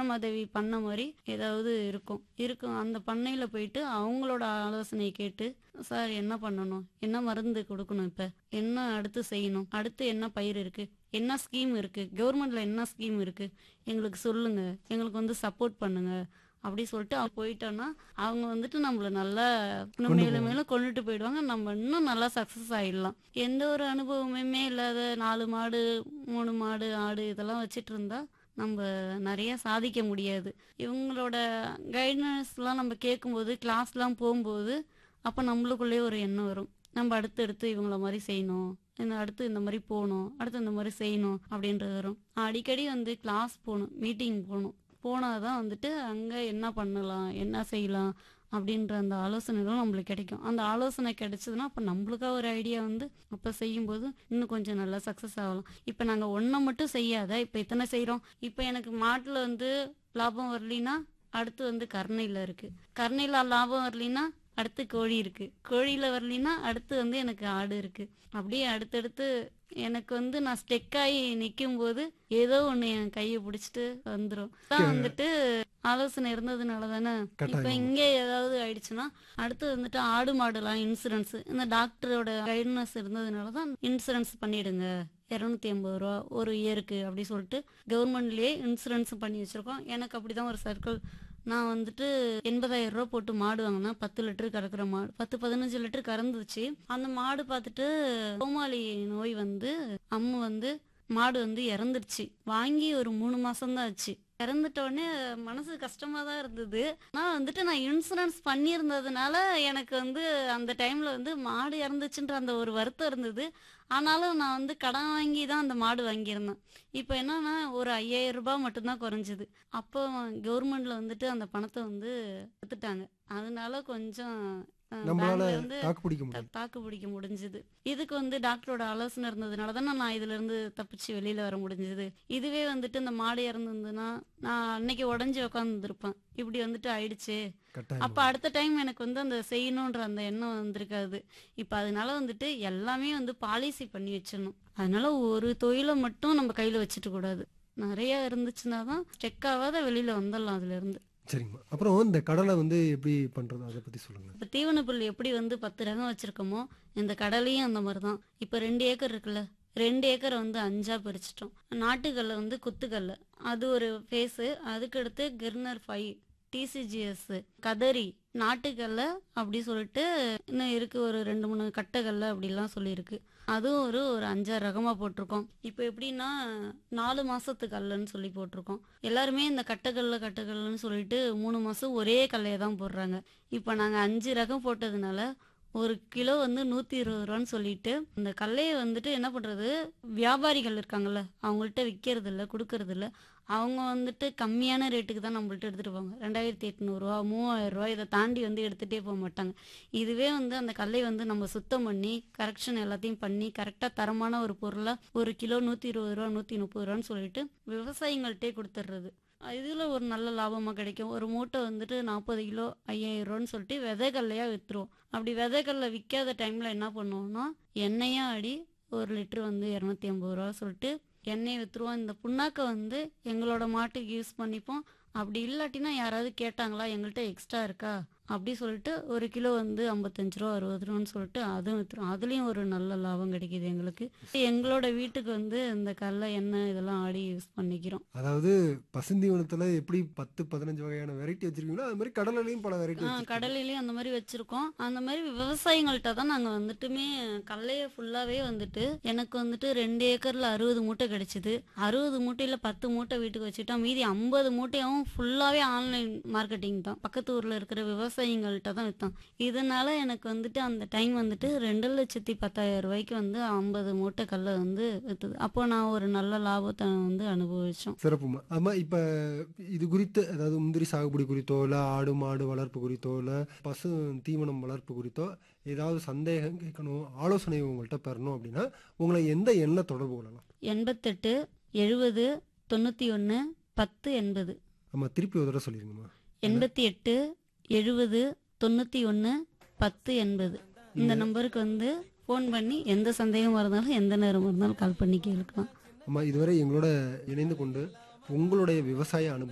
ருத்ரமாதேவி பண்ண மாதிரி ஏதாவது இருக்கும் அந்த பண்ணையில போயிட்டு அவங்களோட ஆலோசனையை கேட்டு, சார் என்ன பண்ணணும், என்ன மருந்து கொடுக்கணும், இப்ப என்ன அடுத்து செய்யணும், அடுத்து என்ன பயிர் இருக்கு, என்ன ஸ்கீம் இருக்கு, கவர்மெண்ட்ல என்ன ஸ்கீம் இருக்கு, எங்களுக்கு சொல்லுங்க, எங்களுக்கு சப்போர்ட் பண்ணுங்க அப்படி சொல்லிட்டு அவங்க போயிட்டோம்னா அவங்க நம்மள நல்லா இன்னும் கொண்டு மேலும் போவோம். மேலும் கொண்டுட்டு போயிடுவாங்க. நம்ம இன்னும் நல்லா சக்சஸ் ஆயிடலாம். எந்த ஒரு அனுபவமுமே இல்லாத 4 மாடு 3 மாடு ஆடு இதெல்லாம் வச்சிட்டு இருந்தா நம்ம நிறைய சாதிக்க முடியாது. இவங்களோட கைடன்ஸ்லாம் நம்ம கேட்கும்போது கிளாஸ்லாம் போகும்போது அப்போ நம்மளுக்குள்ளேயே ஒரு எண்ணம் வரும். நம்ம அடுத்து இவங்கள மாதிரி செய்யணும், அடுத்து இந்த மாதிரி போகணும், அடுத்து இந்த மாதிரி செய்யணும் அப்படின்றது வரும். அடிக்கடி கிளாஸ் போகணும், மீட்டிங் போனாதான் அங்கே என்ன பண்ணலாம் என்ன செய்யலாம் அப்படின்ற அந்த ஆலோசனைகளும் நம்மளுக்கு கிடைக்கும். அந்த ஆலோசனை கிடைச்சதுன்னா அப்போ நம்மளுக்கா ஒரு ஐடியா அப்போ செய்யும்போது இன்னும் கொஞ்சம் நல்லா சக்ஸஸ் ஆகலாம். இப்போ நாங்கள் ஒன்றை மட்டும் செய்யாத இப்போ இத்தனை செய்கிறோம். இப்போ எனக்கு மாட்டில் லாபம் வரலின்னா அடுத்து கருணையில் இருக்கு, கருணையில் லாபம் வரலின்னா அடுத்து கோழி இருக்கு, கோழியில வரலின்னா அடுத்து எனக்கு ஆடு இருக்கு. அப்படியே அடுத்தடுத்து எனக்கு நான் ஸ்டெக் ஆகி நிற்கும் போது ஏதோ ஒண்ணு என் கையை பிடிச்சிட்டு வந்துடும். ஆலோசனை இருந்ததுனால தானே. இப்ப கட்டாயமா. இங்க ஏதாவது ஆயிடுச்சுன்னா அடுத்து ஆடு மாடுலாம் இன்சூரன்ஸ் இந்த டாக்டரோட கைடன்ஸ் இருந்ததுனாலதான் இன்சூரன்ஸ் பண்ணிடுங்க 250 ரூபா ஒரு இயருக்கு அப்படி சொல்லிட்டு கவர்மெண்ட்லயே இன்சூரன்ஸ் பண்ணி வச்சிருக்கோம். எனக்கு அப்படிதான் ஒரு சர்க்கிள். நான் 80,000 ரூபா போட்டு மாடு வாங்கினா 10 லிட்டர் கறக்குற மாடு 10-15 லிட்டர் கறந்துச்சு. அந்த மாடு பார்த்துட்டு கோமாளி நோய் அம்மு மாடு இறந்துருச்சு. வாங்கி ஒரு 3 மாசம் தான் ஆச்சு. இறந்துட்ட உடனே மனசு கஷ்டமா தான் இருந்தது. நான் நான் இன்சூரன்ஸ் பண்ணியிருந்ததுனால எனக்கு அந்த டைம்ல மாடு இறந்துச்சுன்ற அந்த ஒரு வருத்தம் இருந்தது. ஆனாலும் நான் கடன் வாங்கி தான் அந்த மாடு வாங்கியிருந்தேன். இப்போ என்னன்னா ஒரு 5,000 ரூபாய் மட்டும்தான் குறைஞ்சது. அப்போ கவர்மெண்ட்ல அந்த பணத்தை எடுத்துட்டாங்க. அதனால கொஞ்சம் நம்மளால பேங்க்ல தாக்கு பிடிக்க முடியும். தாக்கு பிடிக்க முடிஞ்சது. இதுக்கு டாக்டரோட ஆலோசனை இருந்ததுனால தானே நான் இதுல இருந்து தப்பிச்சு வெளியில வர முடிஞ்சது. இதுவே இந்த மாடு இறந்துருந்ததுன்னா நான் அன்னைக்கு உடஞ்சி உட்காந்துருப்பேன். இப்படி ஆயிடுச்சு. அப்ப கட்டாயமா. அடுத்த டைம் எனக்கு அந்த செய்யணுன்ற அந்த எண்ணம் வந்திருக்காது. இப்ப அதனால எல்லாமே பாலிசி பண்ணி வச்சிடணும். அதனால ஒரு தொழிலை மட்டும் நம்ம கையில வச்சுட்டு கூடாது. நிறைய இருந்துச்சுன்னா தான் ஸ்டெக் ஆகாத வெளியில வந்துடலாம் அதுல இருந்து. சரிங்கம்மா. அப்புறம் இந்த கடலை எப்படி பண்றது அதை பத்தி சொல்லுங்க. இப்ப தீவன புல் எப்படி 10 ரகம் வச்சிருக்கோமோ இந்த கடலையும் அந்த மாதிரிதான். இப்ப 2 ஏக்கர் இருக்குல்ல, 2 ஏக்கரை 5ஆ பிரிச்சிட்டோம். நாட்டுக்கல்ல குத்துக்கல்ல அது ஒரு ஃபேஸ். அதுக்கு அடுத்து கிர்னர் 5 டிசிஜிஎஸ் கதரி நாட்டுக்கல்ல அப்படி சொல்லிட்டு இன்னும் இருக்கு ஒரு 2-3 கட்டைகல்ல அப்படிலாம் சொல்லியிருக்கு. அதுவும் ஒரு 5-6 ரகமா போட்டிருக்கோம். இப்போ எப்படின்னா 4 மாசத்துக்கு கல்லுன்னு சொல்லி போட்டிருக்கோம். எல்லாருமே இந்த கட்டைகல்லுன்னு சொல்லிட்டு 3 மாசம் ஒரே கல்லையை தான் போடுறாங்க. இப்போ நாங்க 5 ரகம் போட்டதுனால ஒரு கிலோ 120 ரூபான்னு சொல்லிட்டு அந்த கல்லையை என்ன பண்றது, வியாபாரிகள் இருக்காங்கல்ல அவங்கள்ட்ட விற்கிறது இல்லை கொடுக்கறது இல்லை. அவங்க கம்மியான ரேட்டுக்கு தான் நம்மள்ட்ட எடுத்துட்டு போவாங்க. 2,800 ரூபா 3,000 ரூபா இதை தாண்டி எடுத்துட்டே போக மாட்டாங்க. இதுவே அந்த கல்லை நம்ம சுத்தம் பண்ணி கரெக்ஷன் எல்லாத்தையும் பண்ணி கரெக்டா தரமான ஒரு பொருளா ஒரு கிலோ 120 ரூபா 130 ரூபான்னு சொல்லிட்டு விவசாயிகள்ட்டே கொடுத்துட்றது. இதுல ஒரு நல்ல லாபமா கிடைக்கும். ஒரு மூட்டை 40 கிலோ 5,000 ரூபான்னு சொல்லிட்டு விதைகள்லையா வித்துருவோம். அப்படி விதைகள்ல விற்காத டைம்ல என்ன பண்ணுவோம்னா எண்ணெயா அடி 1 லிட்டர் 250 ரூபா சொல்லிட்டு எண்ணெய் வித்துருவோம். இந்த புண்ணாக்கை எங்களோட மாட்டுக்கு யூஸ் பண்ணிப்போம். அப்படி இல்லாட்டினா யாராவது கேட்டாங்களா எங்கள்கிட்ட எக்ஸ்ட்ரா இருக்கா அப்படி சொல்லிட்டு ஒரு கிலோ 55 ரூபா 60 ரூபான்னு சொல்லிட்டு அதுவும் வித்துரும். அதுலயும் ஒரு நல்ல லாபம் கிடைக்குது எங்களுக்கு. எங்களோட வீட்டுக்கு இந்த கடலை எண்ணெய் இதெல்லாம் ஆடி யூஸ் பண்ணிக்கிறோம். அதாவது பசுந்தீவனத்துல எப்படி 10-15 வகையான வெரைட்டி வச்சிருக்கீங்களோ அது மாதிரி கடலையும் பல வெரைட்டி வச்சிருக்கீங்க. கடலையிலயும் அந்த மாதிரி வச்சிருக்கோம். அந்த மாதிரி விவசாயிகள்கிட்ட தான் நாங்க கடலைய ஃபுல்லாவே எனக்கு 2 ஏக்கர்ல 60 மூட்டை கிடைச்சது. 60 மூட்டையில 10 மூட்டை வீட்டுக்கு வச்சுட்டோம். மீதி 50 மூட்டையும் ஃபுல்லாவே ஆன்லைன் மார்க்கெட்டிங் தான். பக்கத்து ஊர்ல இருக்கிற விவசாயிகள்கிட்ட தான் வித்தோம். இதனால எனக்கு அந்த டைம் 2,10,000 ரூபாய்க்கு 50 மூட்டை கல்லை வித்துது. அப்போ நான் ஒரு நல்ல லாபத்தை அனுபவிச்சோம். சிறப்புமா. ஆமா, இப்ப இது குறித்து அதாவது முந்திரி சாகுபடி குறித்தோ இல்ல ஆடு மாடு வளர்ப்பு குறித்தோ இல்ல பசு தீவனம் வளர்ப்பு குறித்தோ ஏதாவது சந்தேகம் கேட்கணும், ஆலோசனை உங்கள்கிட்ட பெறணும் அப்படின்னா உங்களை எந்த எண்ண தொடர்பு கொள்ளலாம்? 88 70 91 10 80. ஆமா, திருப்பி ஒரு தடவை சொல்லிருங்கம்மா. 88 70 91 10 80. இந்த நம்பருக்கு ஃபோன் பண்ணி எந்த சந்தேகமா இருந்தாலும் எந்த நேரம் இருந்தாலும் கால் பண்ணி கேட்கலாம். ஆமா, இதுவரை எங்களோட இணைந்து கொண்டு உங்களுடைய விவசாய அனுபவம்